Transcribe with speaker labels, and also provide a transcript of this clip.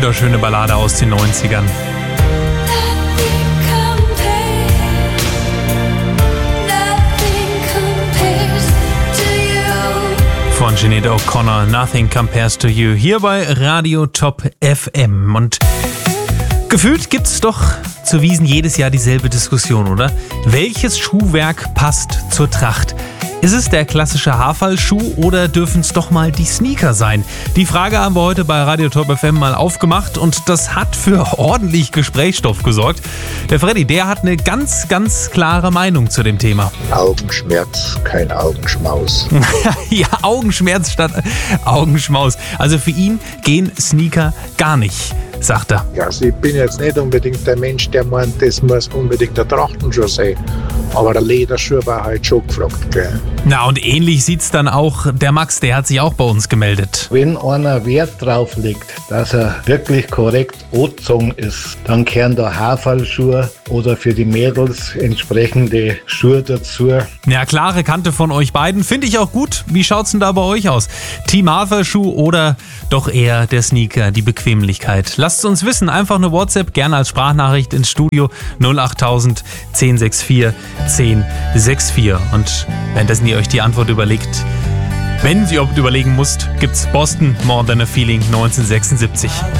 Speaker 1: wunderschöne Ballade aus den 90ern. Von Sinead O'Connor, Nothing Compares to You, hier bei Radio Top FM. Und gefühlt gibt's doch zu Wiesn jedes Jahr dieselbe Diskussion, oder? Welches Schuhwerk passt zur Tracht? Ist es der klassische Haarfallschuh oder dürfen es doch mal die Sneaker sein? Die Frage haben wir heute bei Radio Top FM mal aufgemacht und das hat für ordentlich Gesprächsstoff gesorgt. Der Freddy, der hat eine ganz, ganz klare Meinung zu dem Thema.
Speaker 2: Augenschmerz, kein Augenschmaus.
Speaker 1: Ja, Augenschmerz statt Augenschmaus. Also für ihn gehen Sneaker gar nicht, sagt er.
Speaker 2: Ja, also ich bin jetzt nicht unbedingt der Mensch, der meint, das muss unbedingt der Trachtenschuh sein. Aber der Lederschuh war halt schon gefragt, gell?
Speaker 1: Na, und ähnlich sieht's dann auch der Max, der hat sich auch bei uns gemeldet.
Speaker 3: Wenn einer Wert drauf legt, dass er wirklich korrekt angezogen ist, dann kehren da Haarfallschuhe oder für die Mädels entsprechende Schuhe dazu.
Speaker 1: Ja, klare Kante von euch beiden. Finde ich auch gut. Wie schaut's denn da bei euch aus? Team Haarfallschuh oder doch eher der Sneaker, die Bequemlichkeit? Lasst uns wissen. Einfach eine WhatsApp, gerne als Sprachnachricht ins Studio 08000 1064 1064. Und währenddessen ihr euch die Antwort überlegt, wenn sie überhaupt überlegen müsst, gibt's Boston More Than a Feeling 1976.